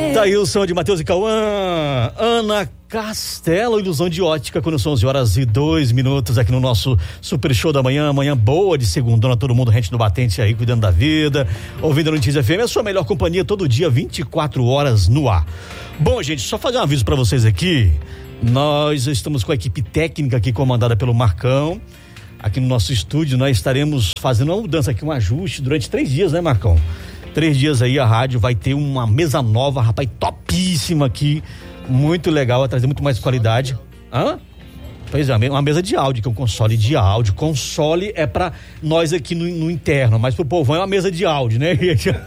Tá aí o som de Matheus e Cauã. Ana Castelo, Ilusão de Ótica, quando são 11h02 aqui no nosso Super Show da manhã. Manhã boa de segundona, todo mundo rente no batente aí, cuidando da vida, ouvindo a Notícia FM, a sua melhor companhia todo dia, 24 horas no ar. Bom, gente, só fazer um aviso pra vocês aqui. Nós estamos com a equipe técnica aqui comandada pelo Marcão. Aqui no nosso estúdio nós estaremos fazendo uma mudança aqui, um ajuste durante 3 dias, né, Marcão? 3 dias aí a rádio vai ter uma mesa nova, rapaz, topíssima aqui, muito legal, vai trazer muito mais qualidade. Pois é, uma mesa de áudio, que é um console de áudio. Console é pra nós aqui no interno, mas pro povão é uma mesa de áudio, né?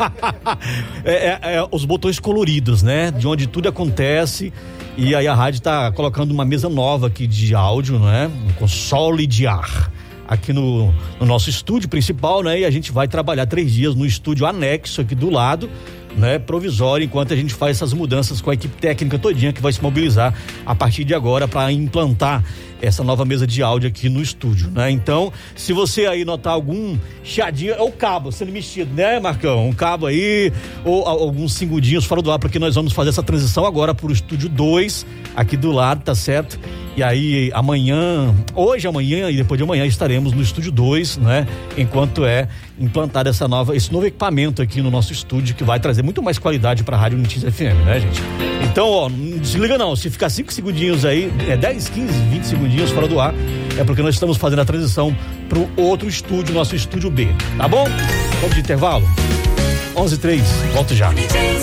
Os botões coloridos, né? De onde tudo acontece. E aí a rádio tá colocando uma mesa nova aqui de áudio, né? Um console de ar aqui no nosso estúdio principal, né? E a gente vai trabalhar 3 dias no estúdio anexo aqui do lado, né? Provisório, enquanto a gente faz essas mudanças com a equipe técnica todinha que vai se mobilizar a partir de agora para implantar essa nova mesa de áudio aqui no estúdio, né? Então, se você aí notar algum chiadinho, é o cabo sendo mexido, né, Marcão? Um cabo aí, ou alguns segundinhos fora do ar, porque nós vamos fazer essa transição agora pro estúdio 2, aqui do lado, tá certo? E aí, hoje, amanhã e depois de amanhã estaremos no estúdio 2, né? Enquanto é implantado esse novo equipamento aqui no nosso estúdio, que vai trazer muito mais qualidade pra Rádio Notícia FM, né, gente? Então, ó, não desliga não, se ficar 5 segundinhos aí, 10, 15, 20 segundinhos fora do ar, é porque nós estamos fazendo a transição pro outro estúdio, nosso estúdio B, tá bom? Vamos de intervalo? 11h03, volto já.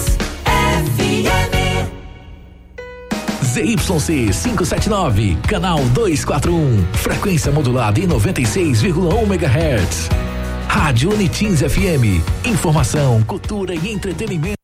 ZYC 579, canal 241, frequência modulada em 96,1 MHz. Rádio Unitins FM, informação, cultura e entretenimento.